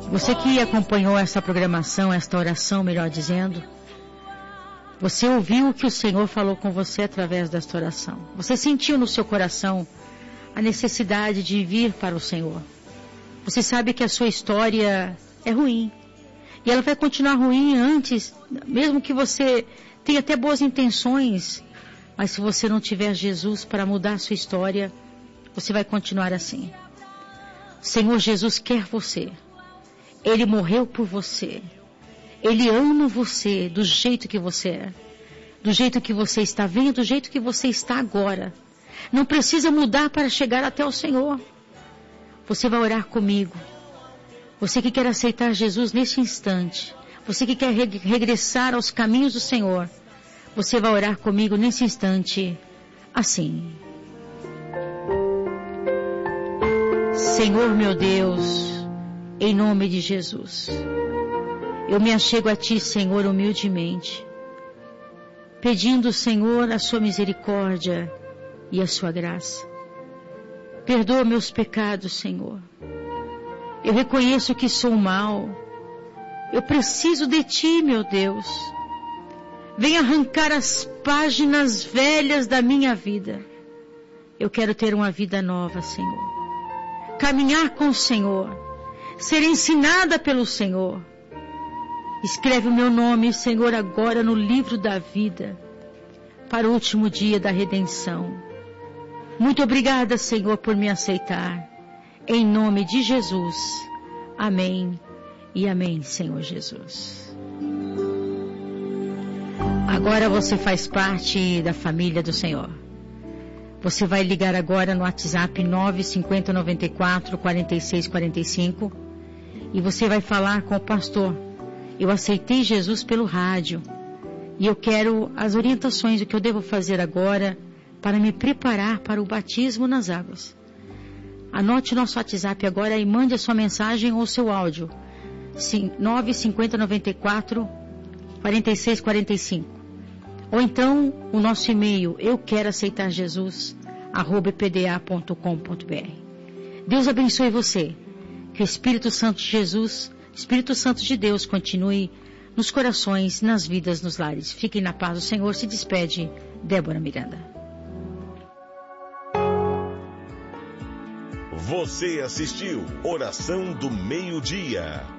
Você que acompanhou essa programação, esta oração, melhor dizendo, você ouviu o que o Senhor falou com você através desta oração. Você sentiu no seu coração a necessidade de vir para o Senhor. Você sabe que a sua história é ruim. E ela vai continuar ruim antes, mesmo que você tenha até boas intenções. Mas se você não tiver Jesus para mudar a sua história, você vai continuar assim. O Senhor Jesus quer você. Ele morreu por você. Ele ama você do jeito que você é. Do jeito que você está vendo, do jeito que você está agora. Não precisa mudar para chegar até o Senhor. Você vai orar comigo. Você que quer aceitar Jesus neste instante. Você que quer regressar aos caminhos do Senhor. Você vai orar comigo nesse instante, assim. Senhor meu Deus, em nome de Jesus, eu me achego a Ti, Senhor, humildemente, pedindo, Senhor, a Sua misericórdia e a Sua graça. Perdoa meus pecados, Senhor. Eu reconheço que sou mau. Eu preciso de Ti, meu Deus. Vem arrancar as páginas velhas da minha vida. Eu quero ter uma vida nova, Senhor. Caminhar com o Senhor. Ser ensinada pelo Senhor. Escreve o meu nome, Senhor, agora no livro da vida, para o último dia da redenção. Muito obrigada, Senhor, por me aceitar. Em nome de Jesus. Amém e amém, Senhor Jesus. Agora você faz parte da família do Senhor. Você vai ligar agora no WhatsApp 950944645 e você vai falar com o pastor. Eu aceitei Jesus pelo rádio e eu quero as orientações do que eu devo fazer agora para me preparar para o batismo nas águas. Anote o nosso WhatsApp agora e mande a sua mensagem ou seu áudio. 95094-4645. Ou então o nosso e-mail, euqueroaceitarjesus@pda.com.br. Deus abençoe você. Que o Espírito Santo de Jesus, Espírito Santo de Deus, continue nos corações, nas vidas, nos lares. Fiquem na paz do Senhor. Se despede, Débora Miranda. Você assistiu Oração do Meio-Dia.